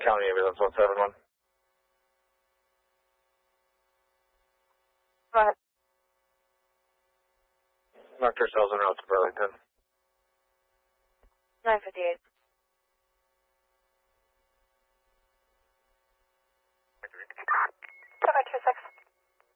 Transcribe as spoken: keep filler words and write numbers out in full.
County Ambulance one seven one. Go ahead. Marked ourselves en route to Burlington. nine fifty-eight.